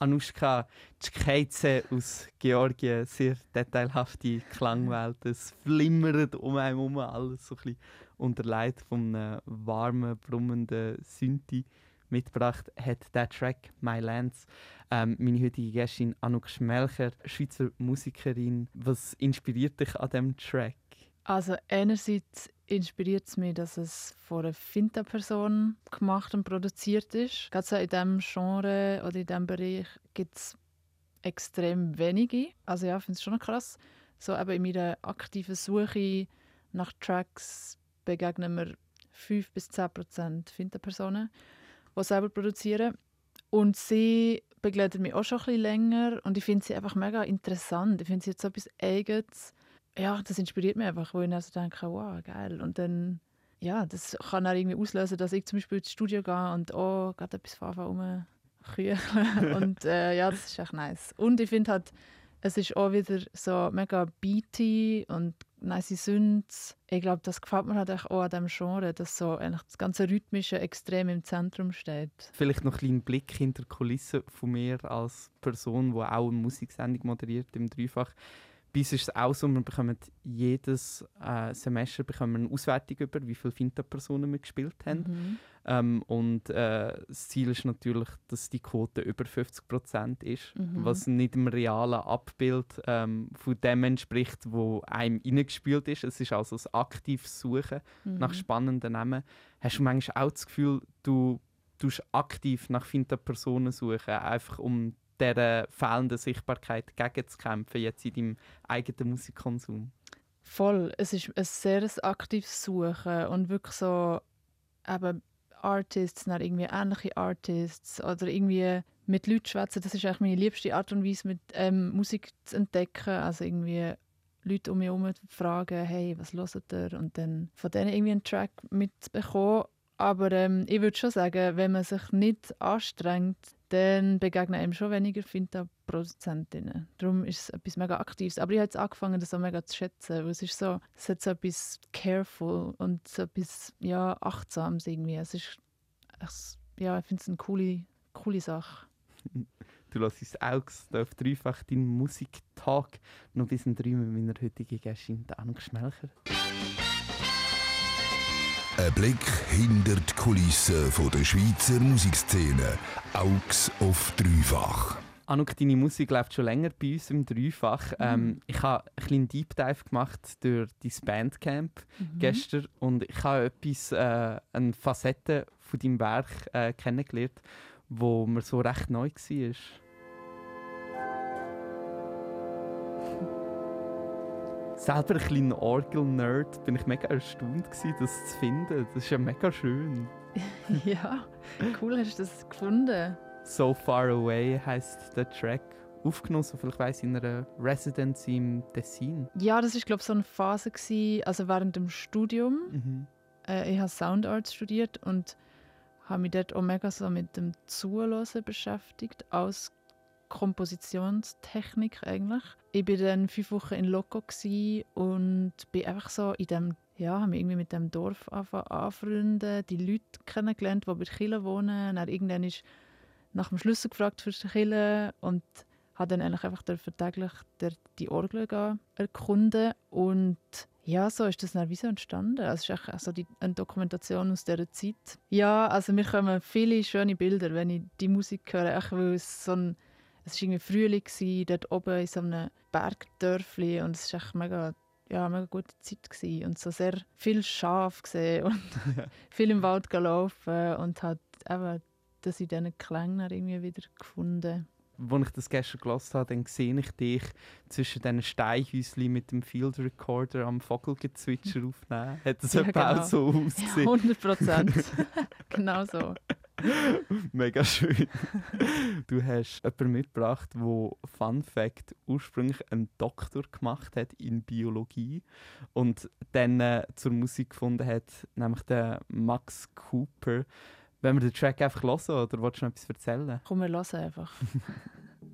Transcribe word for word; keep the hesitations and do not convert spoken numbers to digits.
Anushka Tschkeitze aus Georgien, sehr detailhafte Klangwelt. Es flimmert um einen herum, alles so ein bisschen unterlegt von einem warmen, brummenden Synthi mitgebracht hat der Track «My Lands». Ähm, meine heutige Gästin Anouk Schmelcher, Schweizer Musikerin. Was inspiriert dich an diesem Track? Also einerseits inspiriert es mich, dass es von einer Finta-Person gemacht und produziert ist. Gerade so in diesem Genre oder in diesem Bereich gibt es extrem wenige. Also ja, ich finde es schon krass. So eben in meiner aktiven Suche nach Tracks begegnen mir fünf bis zehn Prozent Finta-Personen, die selber produzieren. Und sie begleitet mich auch schon ein bisschen länger und ich finde sie einfach mega interessant. Ich finde sie jetzt so etwas Eigenes. Ja, das inspiriert mich einfach, wo ich dann so denke, wow, geil. Und dann, ja, das kann auch irgendwie auslösen, dass ich zum Beispiel ins Studio gehe und oh, gerade etwas anfangen rumkücheln. Und äh, ja, das ist echt nice. Und ich finde halt, es ist auch wieder so mega beaty und nice Synths. Ich glaube, das gefällt mir halt auch an diesem Genre, dass so eigentlich das ganze Rhythmische extrem im Zentrum steht. Vielleicht noch einen kleinen Blick hinter die Kulissen von mir als Person, die auch eine Musiksendung moderiert im Dreifach. Bei uns ist es auch so, wir bekommen jedes äh, Semester bekommen wir eine Auswertung über, wie viele Finta-Personen wir gespielt haben. Mhm. Ähm, und äh, das Ziel ist natürlich, dass die Quote über fünfzig Prozent ist, Mhm. was nicht dem realen Abbild ähm, von dem entspricht, wo einem reingespielt ist. Es ist also ein aktives Suchen Mhm. nach spannenden Namen. Hast du manchmal auch das Gefühl, du tust aktiv nach Finta-Personen suchen, einfach um dieser fehlenden Sichtbarkeit gegenzukämpfen, jetzt in deinem eigenen Musikkonsum? Voll. Es ist ein sehr aktives Suchen und wirklich so eben Artists, dann irgendwie ähnliche Artists oder irgendwie mit Leuten schwätzen. Das ist eigentlich meine liebste Art und Weise, mit ähm, Musik zu entdecken. Also irgendwie Leute um mich herum fragen, hey, was hört ihr? Und dann von denen irgendwie einen Track mitbekommen. Aber ähm, ich würde schon sagen, wenn man sich nicht anstrengt, dann begegnen einem schon weniger Finta-Produzentinnen. Darum ist es etwas mega Aktives. Aber ich habe jetzt angefangen, das auch mega zu schätzen, weil es ist so, es hat so etwas careful und so etwas, ja, Achtsames irgendwie. Es ist, es, ja, ich finde es eine coole, coole Sache. Du lässt uns auch auf dreifach deinen Musiktag noch bis in drei mit meiner heutigen Gästin, Anouk Schmelcher. Ein Blick hinter die Kulissen von der Schweizer Musikszene. Augs auf dreifach. Anouk, deine Musik läuft schon länger bei uns im Dreifach. Mhm. Ähm, ich habe einen kleinen Deep Dive gemacht durch dein Bandcamp mhm. gestern und ich habe etwas, äh, eine Facette von deinem Werk äh, kennengelernt, wo mir so recht neu war. Selber ein kleiner Orgel-Nerd, bin ich mega erstaunt gewesen, das zu finden. Das ist ja mega schön. Ja, cool hast du das gefunden. «So Far Away» heisst der Track. Aufgenommen, so viel ich weiss, in einer Residency im Tessin. Ja, das war, glaube ich, so eine Phase gewesen, also während dem Studium. Mhm. Äh, ich habe Sound Arts studiert und habe mich dort auch mega so mit dem Zuhören beschäftigt, als Kompositionstechnik eigentlich. Ich war dann fünf Wochen in Loco und bin einfach so in dem, ja, habe mich irgendwie mit dem Dorf anfreunden, die Leute kennengelernt, die bei der Kirche wohnen. Dann irgendwann ist nach dem Schlüssel gefragt für die Kirche und habe dann eigentlich einfach täglich die Orgel erkunden und ja, so ist das dann wie so entstanden. Also es ist echt also die, eine Dokumentation aus dieser Zeit. Ja, also mir kommen viele schöne Bilder, wenn ich die Musik höre, echt, weil es so ein Es war irgendwie Frühling, gewesen, dort oben in so einem Bergdörfli und es war echt mega, ja, mega gute Zeit gewesen. Und so sehr viel Schaf gesehen und viel im Wald gelaufen und hat eben das in diesen Klängen irgendwie wieder gefunden. Als ich das gestern gehört habe, dann sehe ich dich zwischen diesen Steinhäuschen mit dem Field Recorder am Vogelgezwitscher aufnehmen. Hat das Ja, etwa genau. auch so ausgesehen? hundert Prozent. Genau so. Mega schön. Du hast jemanden mitgebracht, der, Fun Fact, ursprünglich einen Doktor gemacht hat in Biologie und dann äh, zur Musik gefunden hat, nämlich den Max Cooper. Wenn wir den Track einfach hören, oder willst du noch etwas erzählen? Komm, wir hören einfach.